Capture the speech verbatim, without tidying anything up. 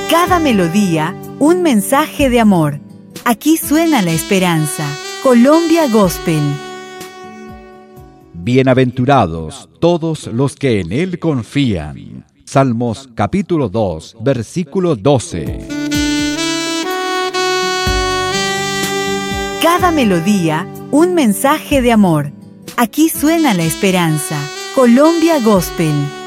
Cada melodía, un mensaje de amor. Aquí suena la esperanza. Colombia Gospel. Bienaventurados todos los que en Él confían. Salmos capítulo dos, versículo doce. Cada melodía, un mensaje de amor. Aquí suena la esperanza. Colombia Gospel.